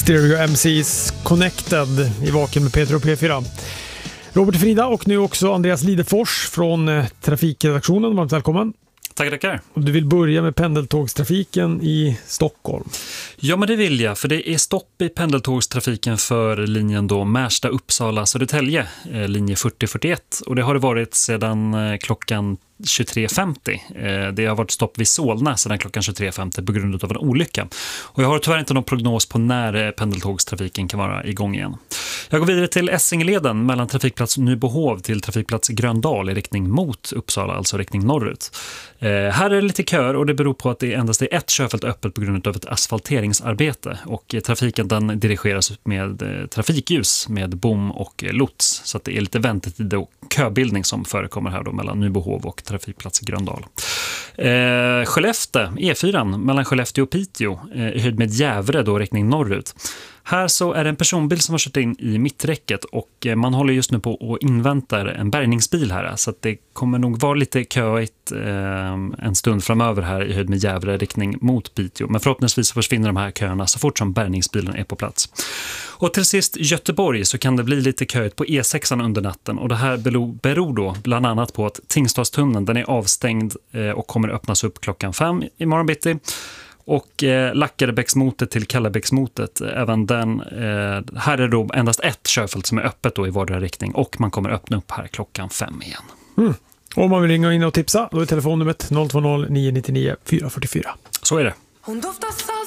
Stereo MCs Connected i Vaken med Peter och P4. Robert och Frida och nu också Andreas Lidefors från Trafikredaktionen. Varmt välkommen. Tackar. Och du vill börja med pendeltågstrafiken i Stockholm. Ja, men det vill jag, för det är stopp i pendeltågstrafiken för linjen då Märsta, Uppsala, Södertälje, linje 4041. Och det har det varit sedan klockan 23.50. Det har varit stopp vid Solna sedan klockan 23.50 på grund av en olycka. Och jag har tyvärr inte någon prognos på när pendeltågstrafiken kan vara igång igen. Jag går vidare till Essingeleden mellan trafikplats Nybohov till trafikplats Gröndal i riktning mot Uppsala, alltså riktning norrut. Här är det lite kör och det beror på att det endast är ett körfält öppet på grund av ett asfalteringsarbete. Och trafiken den dirigeras med trafikljus med bom och lots. Så att det är lite väntetid och köbildning som förekommer här då mellan Nybohov och trafikplats Gröndal. Skellefteå, E4 mellan Skellefteå och Piteå i höjd med Gävre då riktning norrut. Här så är det en personbil som har kört in i mitträcket och man håller just nu på och inväntar en bärgningsbil här. Så att det kommer nog vara lite köigt en stund framöver här i höjd med Gävre riktning mot Piteå. Men förhoppningsvis försvinner de här köerna så fort som bärgningsbilen är på plats. Och till sist Göteborg så kan det bli lite köigt på E6 under natten. Och det här beror då bland annat på att Tingstadstunneln den är avstängd och kommer öppnas upp klockan 5 i morgon bitti. Och Lackarebäcksmotet till Kallebäcksmotet, även den, här är det då endast ett körfält som är öppet då i vardera riktning och man kommer öppna upp här klockan 5 igen. Om man vill ringa in och tipsa, då är telefonnumret 020 999 444. Så är det. Hon doftar salt